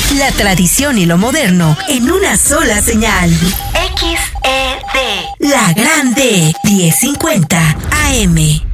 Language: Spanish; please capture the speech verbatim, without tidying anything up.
La tradición y lo moderno en una sola señal. X E D. La Grande, diez cincuenta A M.